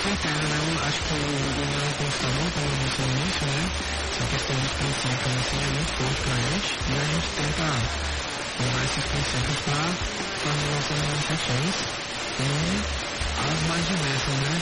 certeza, né? Eu acho que o governo constitucional, como eu disse no início, né? Essa questão dos princípios assim, é muito forte para a gente e a gente tenta levar esses princípios para fazer nossas negociações e as mais diversas, né?